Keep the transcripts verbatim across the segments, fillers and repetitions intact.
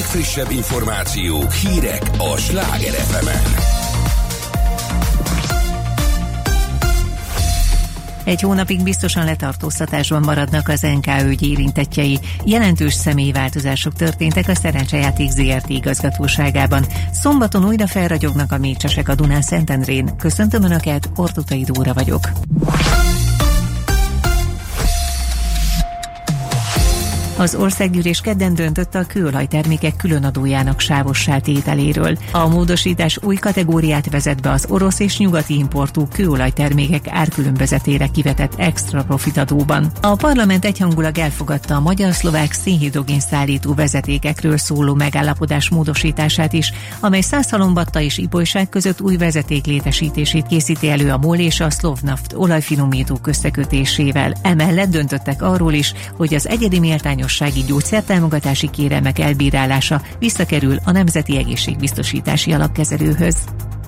legfrissebb információk, hírek a Sláger ef emen. Egy hónapig biztosan letartóztatásban maradnak az en ká ügy érintettjei. Jelentős személyváltozások történtek a Szerencsejáték zé er té igazgatóságában. Szombaton újra felragyognak a mécsesek a Dunán-Szentendrén. Köszöntöm Önöket, Ortutai Dóra vagyok. Az országgyűlés kedden döntött a kőolajtermékek különadójának sávossá tételéről. A módosítás új kategóriát vezet be az orosz és nyugati importú kőolajtermékek árkülönbözetére kivetett extra profitadóban. A parlament egyhangulag elfogadta a magyar-szlovák szénhidrogén szállító vezetékekről szóló megállapodás módosítását is, amely Szászhalombatta és Ipolyság között új vezeték létesítését készíti elő a MOL és a Slovnaft olajfinomítók összekötésével. Emellett döntöttek arról is, hogy az egyedi méltányos gyógyszertámogatási kérelmek elbírálása visszakerül a Nemzeti Egészségbiztosítási Alapkezelőhöz.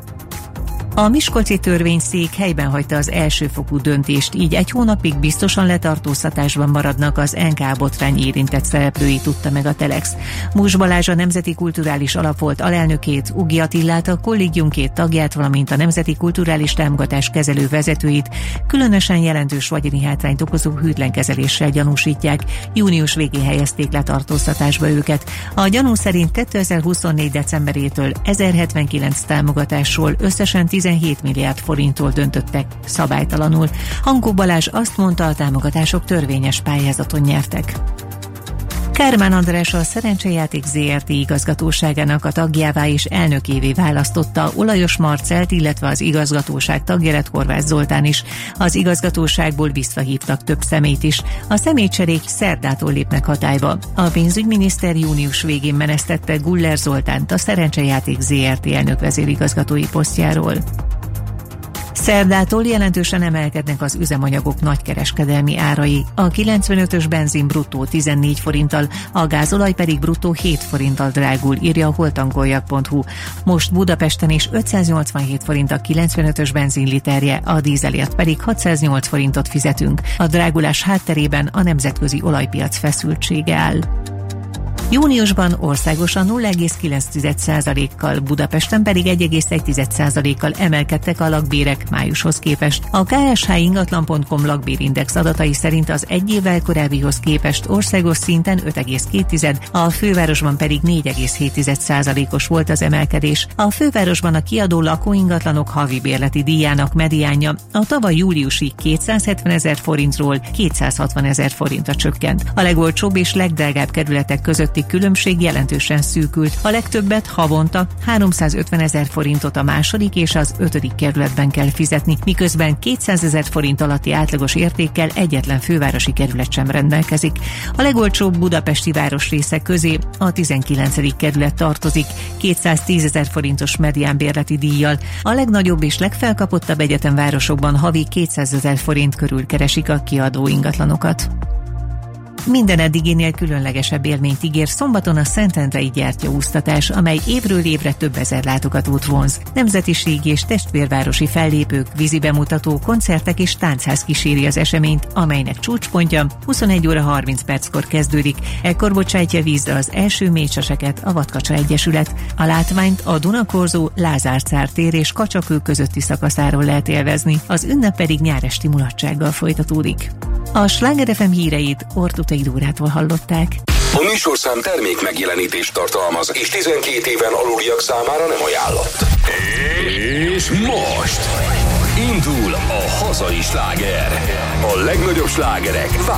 A miskolci törvényszék helyben hagyta az elsőfokú döntést, így egy hónapig biztosan letartóztatásban maradnak az en ká botrány érintett szereplői, tudta meg a Telex. Múzs Balázs a Nemzeti Kulturális Alap volt alelnökét, Ugi Attillát, a kollégium két tagját, valamint a Nemzeti Kulturális Támogatás kezelő vezetőit különösen jelentős vagyoni hátrányt okozó hűtlen kezeléssel gyanúsítják. Június végén helyezték letartóztatásba őket. A gyanú szerint kétezer-huszonnégy decemberétől ezerhetvenkilenc támogatásról összesen tizenhét milliárd forinttól döntöttek szabálytalanul. Hankó Balázs azt mondta, a támogatások törvényes pályázaton nyertek. Kármán András a Szerencsejáték zé er té igazgatóságának a tagjává és elnökévé választotta Olajos Marcelt, illetve az igazgatóság tagja lett Horváth Zoltán is. Az igazgatóságból visszahívtak több személyt is. A személycserék szerdától lépnek hatályba. A pénzügyminiszter június végén menesztette Guller Zoltánt a Szerencsejáték zé er té elnök vezérigazgatói posztjáról. Szerdától jelentősen emelkednek az üzemanyagok nagykereskedelmi árai. A kilencvenötös benzin bruttó tizennégy forinttal, a gázolaj pedig bruttó hét forinttal drágul, írja a holtangoljak pont hu. Most Budapesten is ötszáznyolcvanhét forint a kilencvenötös benzinliterje, a dízelért pedig hatszáznyolc forintot fizetünk. A drágulás hátterében a nemzetközi olajpiac feszültsége áll. Júniusban országosan nulla egész kilenc százalékkal, Budapesten pedig egy egész egy százalékkal emelkedtek a lakbérek májushoz képest. A ká es há ingatlan pont com lakbérindex adatai szerint az egy évvel korábbihoz képest országos szinten öt egész két, a fővárosban pedig négy egész hét százalékos volt az emelkedés. A fővárosban a kiadó lakóingatlanok havi bérleti díjának mediánja a tavaly júliusi kétszázhetvenezer forintról kétszázhatvanezer forintra csökkent. A legolcsóbb és legdrágább kerületek között különbség jelentősen szűkült. A legtöbbet havonta háromszázötvenezer forintot a második és az ötödik kerületben kell fizetni, miközben kétszázezer forint alatti átlagos értékkel egyetlen fővárosi kerület sem rendelkezik. A legolcsóbb budapesti városrészek közé a tizenkilencedik kerület tartozik, kétszáztízezer forintos mediánbérleti díjjal. A legnagyobb és legfelkapottabb egyetemvárosokban havi kétszázezer forint körül keresik a kiadó ingatlanokat. Minden eddiginél különlegesebb élményt ígér szombaton a szentendrei gyertyaúsztatás, amely évről évre több ezer látogatót vonz. Nemzetiségi és testvérvárosi fellépők, vízi bemutató, koncertek és táncház kíséri az eseményt, amelynek csúcspontja huszonegy óra harminc perckor kezdődik. Ekkor bocsájtja vízre az első mécseseket a Vadkacsa Egyesület. A látványt a Dunakorzó, Lázár Cár tér és Kacsakő közötti szakaszáról lehet élvezni, az ünnep pedig nyáresti mulatsággal folytatódik. A Sláger ef em híreit Ortutai Dórától hallották. A műsorszám termék megjelenítést tartalmaz, és tizenkét éven aluliak számára nem ajánlott. És most indul a hazai sláger. A legnagyobb slágerek